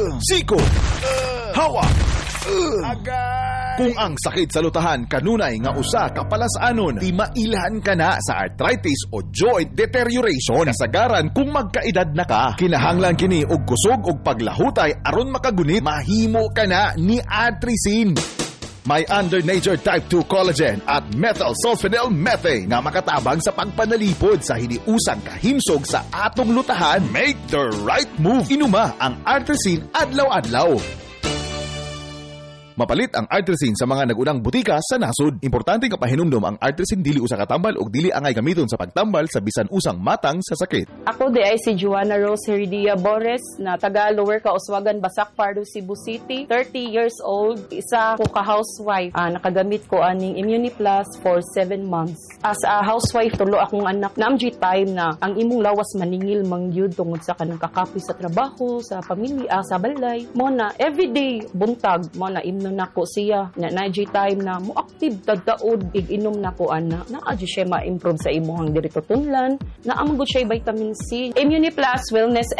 siko, hawa, kung ang sakit sa lutahan kanunay nga usa ka palasanon, di mailhan ka na sa arthritis o joint deterioration. Kasagaran kung magkaedad na ka, kinahanglan kini og kusog og paglahutay aron makagunit, mahimo ka na ni Atricin. May under nature type 2 collagen at methyl sulfonyl methane nga makatabang sa pagpanalipod sa hiniusang kahimsog sa atong lutahan. Make the right move. Inuma ang Atricin adlaw-adlaw. Mapalit ang Artricin sa mga nagunang butika sa nasod. Importante nga pahinumdom ang Artricin dili usa ka tambal ug dili angay gamiton sa pagtambal sa bisan usang matang sa sakit. Ako di ay si Joanna Rose Heredia Bores na taga Lower Kauswagan, Basak, Pardo, Cebu City. 30 years old, isa ko ka housewife. Nakagamit ko aning ImmuniPlus for 7 months. As a housewife, tulo akong anak. Naamji time na ang imong lawas maningil mangyud tungod sa kanang kakapoy sa trabaho, sa pamilya, sa balay. Mo na everyday buntag mo na imno nako siya na naji time na mo active tagdaod ig-inom nako ana na adyo siya ma-improve sa imong dirito tunlan na among siya vitamin C. ImmuniPlus Wellness